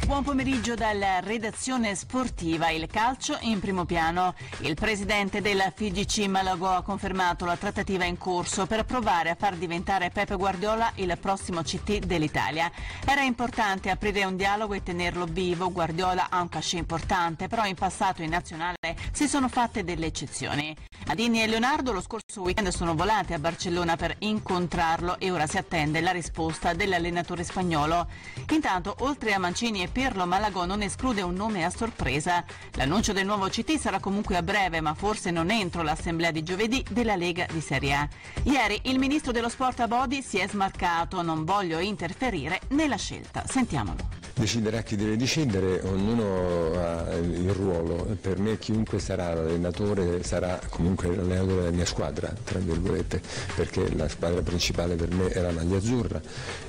Buon pomeriggio dalla redazione sportiva. Il calcio in primo piano. Il presidente della FIGC Malagò ha confermato la trattativa in corso per provare a far diventare Pep Guardiola il prossimo CT dell'Italia. Era importante aprire un dialogo e tenerlo vivo. Guardiola ha un cachet importante, però in passato in nazionale si sono fatte delle eccezioni. Adini e Leonardo lo scorso weekend sono volati a Barcellona per incontrarlo e ora si attende la risposta dell'allenatore spagnolo. Intanto, oltre a Mancini e Pirlo, Malagò non esclude un nome a sorpresa. L'annuncio del nuovo CT sarà comunque a breve, ma forse non entro l'assemblea di giovedì della Lega di Serie A. Ieri il ministro dello sport Abodi si è smarcato: non voglio interferire nella scelta. Sentiamolo. Deciderà chi deve decidere, ognuno ha il ruolo. Per me chiunque sarà l'allenatore sarà comunque l'allenatore della mia squadra, tra virgolette, perché la squadra principale per me è la maglia azzurra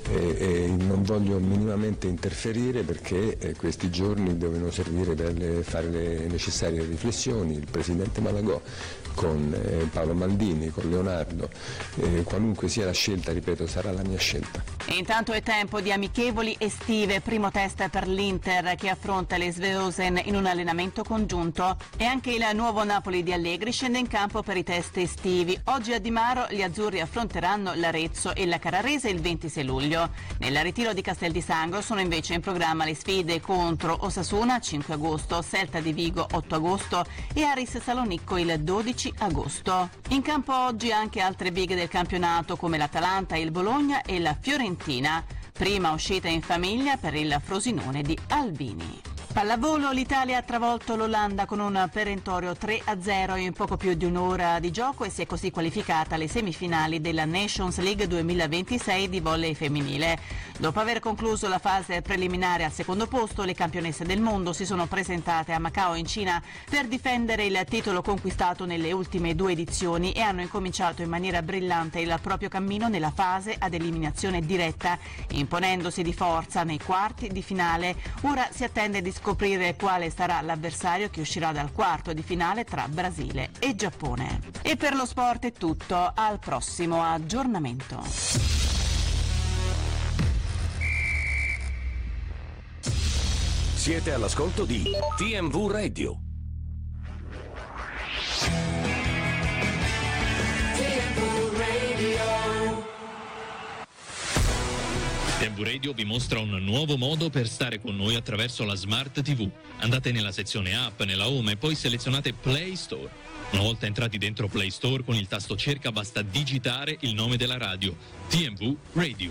e non voglio minimamente interferire perché questi giorni devono servire per fare le necessarie riflessioni. Il presidente Malagò con Paolo Maldini, con Leonardo, qualunque sia la scelta, ripeto, sarà la mia scelta. E intanto è tempo di amichevoli estive, primo test per l'Inter che affronta le Sveusen in un allenamento congiunto, e anche il nuovo Napoli di Allegri scende in campo per i test estivi. Oggi a Di Maro gli azzurri affronteranno l'Arezzo e la Carrarese il 26 luglio. Nel ritiro di Castel di Sangro sono invece in programma le sfide contro Osasuna 5 agosto, Celta di Vigo 8 agosto e Aris Salonicco il 12 agosto. In campo oggi anche altre big del campionato come l'Atalanta, il Bologna e la Fiorentina. Prima uscita in famiglia per il Frosinone di Albini. Pallavolo, l'Italia ha travolto l'Olanda con un perentorio 3-0 in poco più di un'ora di gioco e si è così qualificata alle semifinali della Nations League 2026 di volley femminile. Dopo aver concluso la fase preliminare al secondo posto, le campionesse del mondo si sono presentate a Macao in Cina per difendere il titolo conquistato nelle ultime 2 edizioni e hanno incominciato in maniera brillante il proprio cammino nella fase ad eliminazione diretta, imponendosi di forza nei quarti di finale. Ora si attende di scoprire quale sarà l'avversario che uscirà dal quarto di finale tra Brasile e Giappone. E per lo sport è tutto, al prossimo aggiornamento. Siete all'ascolto di TMV Radio. TMV Radio vi mostra un nuovo modo per stare con noi attraverso la Smart TV. Andate nella sezione app, nella home e poi selezionate Play Store. Una volta entrati dentro Play Store, con il tasto cerca basta digitare il nome della radio, TMV Radio.